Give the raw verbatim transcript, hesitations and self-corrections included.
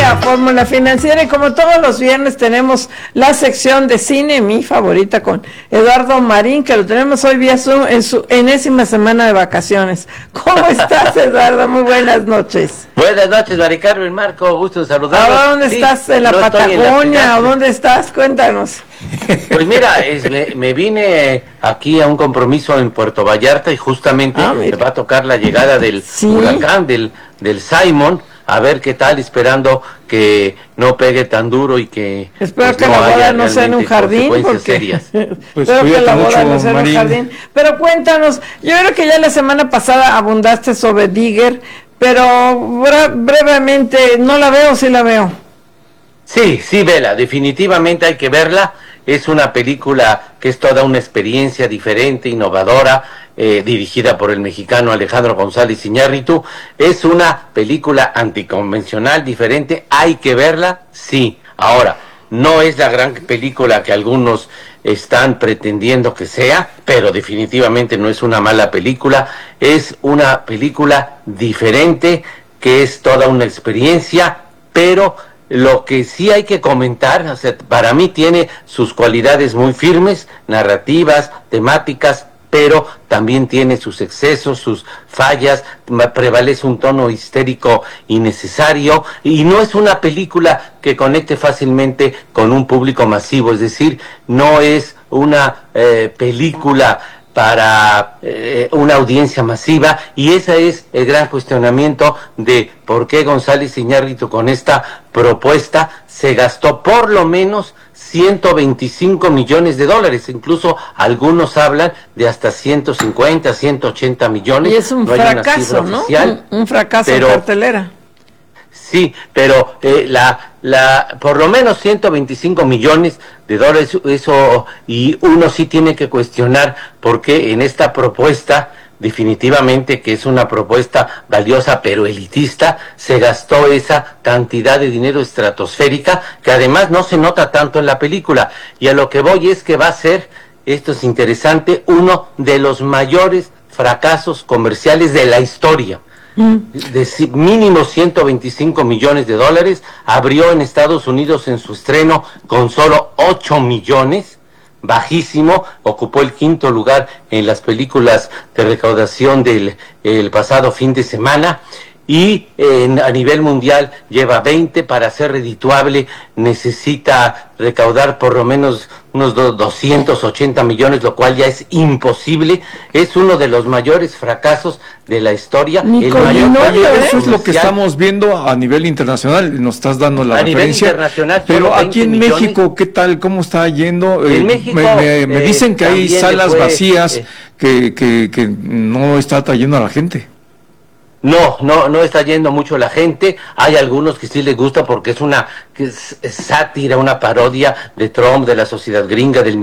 la Fórmula Financiera y como todos los viernes tenemos la sección de cine, mi favorita, con Eduardo Marín, que lo tenemos hoy vía Zoom en su enésima semana de vacaciones. ¿Cómo estás, Eduardo? Muy buenas noches. Buenas noches, Mari Carmen, Marco, gusto de saludarlos. ¿A dónde sí, estás? ¿En la no Patagonia? ¿O dónde estás? Cuéntanos. Pues mira, es, me, me vine aquí a un compromiso en Puerto Vallarta y justamente ah, me va a tocar la llegada del ¿sí? huracán, del, del Simon, a ver qué tal, esperando que no pegue tan duro y que espero pues, que no la boda no sea en un jardín, porque pues espero que la boda no sea en un jardín. Pero cuéntanos, yo creo que ya la semana pasada abundaste sobre Digger, pero bre brevemente, ¿no la veo o sí la veo? Sí, sí, vela, definitivamente hay que verla. Es una película que es toda una experiencia diferente, innovadora, eh, dirigida por el mexicano Alejandro González Iñárritu. Es una película anticonvencional, diferente, hay que verla, sí. Ahora, no es la gran película que algunos están pretendiendo que sea, pero definitivamente no es una mala película. Es una película diferente, que es toda una experiencia, pero lo que sí hay que comentar, o sea, para mí tiene sus cualidades muy firmes, narrativas, temáticas, pero también tiene sus excesos, sus fallas, prevalece un tono histérico innecesario, y no es una película que conecte fácilmente con un público masivo, es decir, no es una eh, película para eh, una audiencia masiva, y ese es el gran cuestionamiento de por qué González Iñárritu con esta propuesta se gastó por lo menos ciento veinticinco millones de dólares, incluso algunos hablan de hasta ciento cincuenta, ciento ochenta millones. Y es un no fracaso, ¿no? Oficial, un, un fracaso pero, en cartelera. Sí, pero eh, la, la, por lo menos ciento veinticinco millones de dólares, eso, y uno sí tiene que cuestionar por qué en esta propuesta, definitivamente que es una propuesta valiosa pero elitista, se gastó esa cantidad de dinero estratosférica, que además no se nota tanto en la película, y a lo que voy es que va a ser, esto es interesante, uno de los mayores fracasos comerciales de la historia. De mínimo ciento veinticinco millones de dólares, abrió en Estados Unidos en su estreno con solo ocho millones, bajísimo, ocupó el quinto lugar en las películas de recaudación del el pasado fin de semana, y eh, a nivel mundial lleva veinte, para ser redituable necesita recaudar por lo menos unos doscientos ochenta millones, lo cual ya es imposible. Es uno de los mayores fracasos de la historia. El mayor no, eso es lo que estamos viendo a nivel internacional, nos estás dando la a referencia. Nivel internacional, pero aquí en millones. México, ¿qué tal? ¿Cómo está yendo? En eh, México, me, me, me eh, dicen que hay salas fue, vacías eh, que, que, que no está trayendo a la gente. No, no, no está yendo mucho la gente. Hay algunos que sí les gusta porque es una que es, es sátira, una parodia de Trump, de la sociedad gringa, del